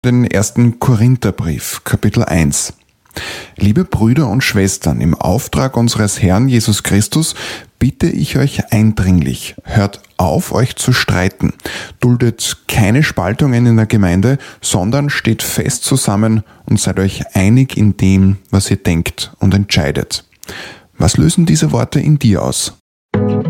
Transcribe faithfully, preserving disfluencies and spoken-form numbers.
Den ersten Korintherbrief, Kapitel eins. Liebe Brüder und Schwestern, im Auftrag unseres Herrn Jesus Christus bitte ich euch eindringlich, hört auf, euch zu streiten, duldet keine Spaltungen in der Gemeinde, sondern steht fest zusammen und seid euch einig in dem, was ihr denkt und entscheidet. Was lösen diese Worte in dir aus?